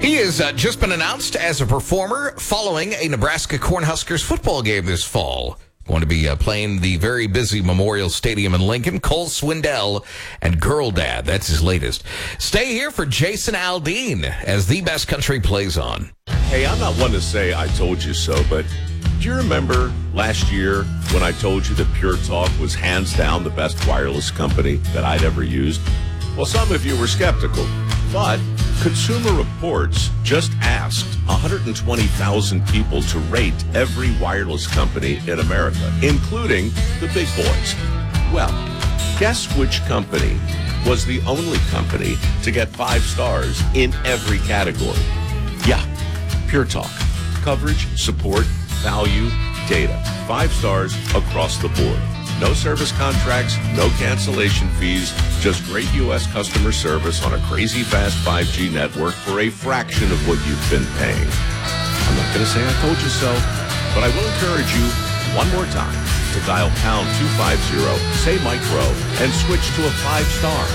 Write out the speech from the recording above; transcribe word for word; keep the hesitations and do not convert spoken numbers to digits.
He has uh, just been announced as a performer following a Nebraska Cornhuskers football game this fall. Going to be uh, playing the very busy Memorial Stadium in Lincoln. Cole Swindell and Girl Dad. That's his latest. Stay here for Jason Aldean as The Best Country plays on. Hey, I'm not one to say I told you so, but do you remember last year when I told you that Pure Talk was hands down the best wireless company that I'd ever used? Well, some of you were skeptical, but Consumer Reports just asked one hundred twenty thousand people to rate every wireless company in America, including the big boys. Well, guess which company was the only company to get five stars in every category? Yeah, Pure Talk. Coverage, support, value, data. Five stars across the board. No service contracts, no cancellation fees, just great U S customer service on a crazy fast five G network for a fraction of what you've been paying. I'm not going to say I told you so, but I will encourage you one more time to dial pound two fifty, say Mike Rowe, and switch to a five star.